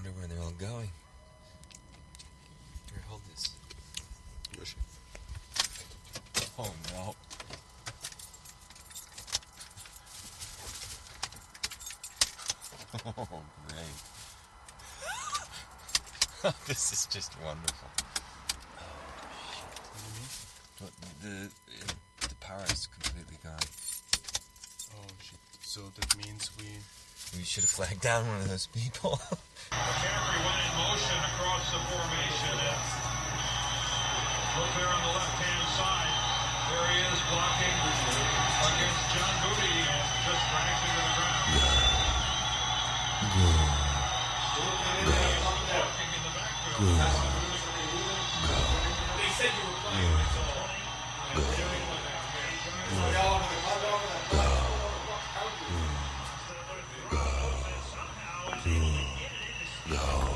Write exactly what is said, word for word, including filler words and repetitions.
wonder where they're all going. Here, hold this. Wish. Oh, no. Oh, great. This is just wonderful. What do you mean? But the, the power is completely gone. Oh, shit. So that means we... We should have flagged down one of those people. McCaffrey went in motion across the formation. Look there on the left-hand side. There he is blocking against John Booty and just dragged him to the ground. Walking in the backfield. They said you were playing. Go.